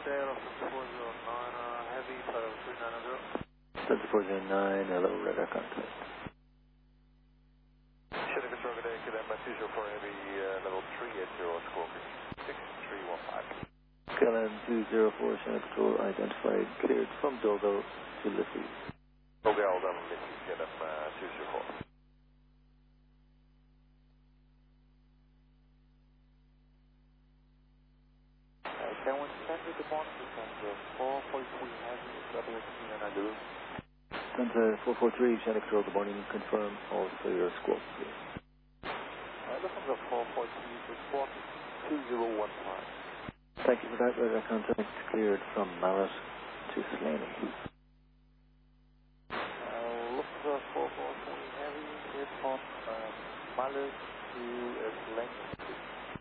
Tail of 409, heavy, flight of 390. Delta 409, hello, radar contact. Shinra Control, good day, KLM 204 heavy, level 380, Scorpion 6315. KLM 204, Channel Control identified, cleared from Dogo to Liffey. Dogo, Liffey, KLM 204. Can we send you the morning descent 443 heavy, level 390? Delta 443, Channel Control, good morning, confirm all clear squawk, please. Lufthansa 443 to squawk 2015. Thank you for that, radar contact cleared from Mallet to Slaney. Lufthansa 443 heavy, cleared from Mallet to Slaney.